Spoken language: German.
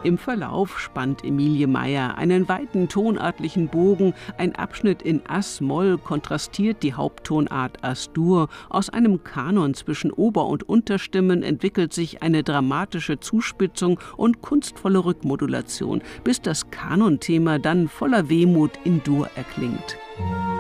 Im Verlauf spannt Emilie Meyer einen weiten tonartlichen Bogen. Ein Abschnitt in As-Moll kontrastiert die Haupttonart As-Dur. Aus einem Kanon zwischen Ober- und Unterstimmen entwickelt sich eine dramatische Zuspitzung und kunstvolle Rückmodulation, bis das Kanonthema dann voller Wehmut in Dur erklingt.